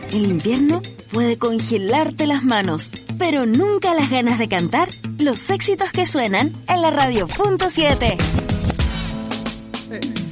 El invierno puede congelarte las manos, pero nunca las ganas de cantar los éxitos que suenan en la Radio Punto 7.